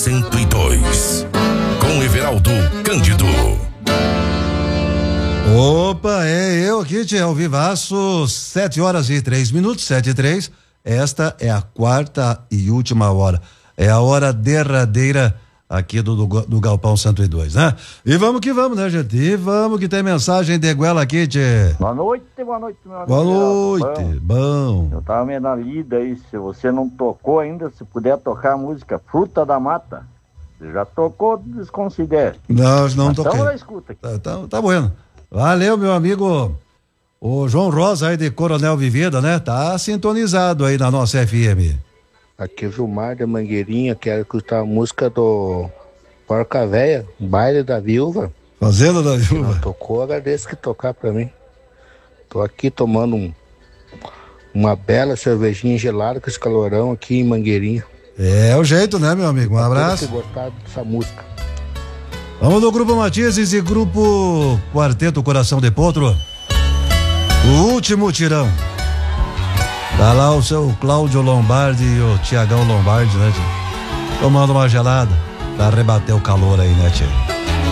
102. Com Everaldo Cândido. Opa, é eu aqui, tia, ao vivaço, 7h03, 7h03. Esta é a quarta e última hora. É a hora derradeira aqui do Galpão 102, né? E vamos que vamos, né, gente? E vamos que tem mensagem de Guela aqui, tia. Boa noite, meu amigo. Boa noite, bom. Eu tava meio na lida aí, se você não tocou ainda, se puder tocar a música Fruta da Mata. Você já tocou, desconsidere. Não toquei. Então ela escuta aqui. Tá bueno. Valeu, meu amigo. O João Rosa aí de Coronel Vivida, né? Tá sintonizado aí na nossa FM. Aqui é o Vilmar da Mangueirinha, quero escutar a música do Porca Véia, Baile da Viúva. Fazenda da Viúva. Não tocou, agradeço que tocar pra mim. Tô aqui tomando uma bela cervejinha gelada com esse calorão aqui em Mangueirinha. É o jeito, né, meu amigo? Um abraço. Espero ter gostado dessa música. Vamos no Grupo Matizes e Grupo Quarteto Coração de Potro. O último tirão. Tá lá o seu Cláudio Lombardi e o Tiagão Lombardi, né, tia? Tomando uma gelada pra rebater o calor aí, né, tia?